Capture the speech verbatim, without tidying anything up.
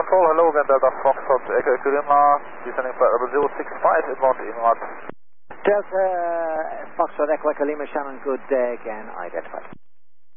control, hello again, Delta Foxtrot, Echo Echo Lima, descending flight level zero six five, advanced inward. Delta Foxtrot, Echo Echo Lima, Shannon, good day again, identified.